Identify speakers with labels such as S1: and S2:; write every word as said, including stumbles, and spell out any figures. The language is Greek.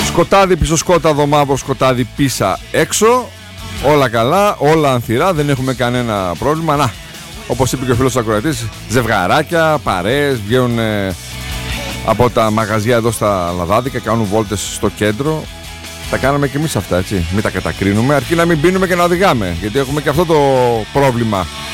S1: Σκοτάδι πίσω σκόταδο, μαύρο σκοτάδι πίσω έξω. Όλα καλά, όλα ανθυρά, δεν έχουμε κανένα πρόβλημα. Να, όπως είπε και ο φίλος ακροατής, ζευγαράκια, παρέες βγαίνουν ε, από τα μαγαζιά εδώ στα Λαδάδικα, κάνουν βόλτες στο κέντρο. Τα κάναμε και εμείς αυτά, έτσι. Μην τα κατακρίνουμε, αρκεί να μην πίνουμε και να οδηγάμε, γιατί έχουμε και αυτό το πρόβλημα.